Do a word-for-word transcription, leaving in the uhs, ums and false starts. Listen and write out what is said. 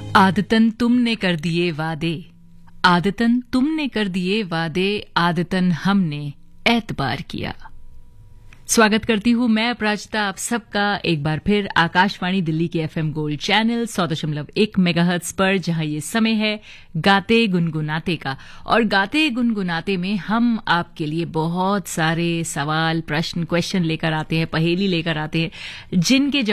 आदतन तुमने कर दिए वादे, आदतन तुमने कर दिए वादे, आदतन हमने एतबार किया। स्वागत करती हूं मैं अपराजिता आप सबका एक बार फिर आकाशवाणी दिल्ली के एफएम गोल्ड चैनल सौ दशमलव एक मेगाहर्ट्ज पर, जहां ये समय है गाते गुनगुनाते का। और गाते गुनगुनाते में हम आपके लिए बहुत सारे सवाल, प्रश्न, क्वेश्चन लेकर आते हैं, पहेली लेकर आते हैं, जिनके